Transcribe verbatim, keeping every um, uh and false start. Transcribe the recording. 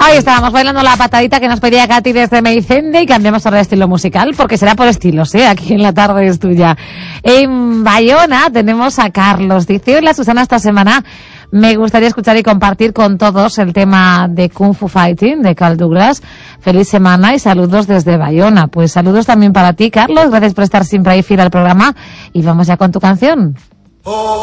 Hoy estábamos bailando la patadita que nos pedía Katy desde Meicende y cambiamos ahora de estilo musical porque será por estilos, ¿eh? Aquí en la tarde es tuya. En Bayona tenemos a Carlos. Dice, hola Susana, esta semana me gustaría escuchar y compartir con todos el tema de Kung Fu Fighting de Carl Douglas. Feliz semana y saludos desde Bayona. Pues saludos también para ti, Carlos. Gracias por estar siempre ahí fiel al programa y vamos ya con tu canción.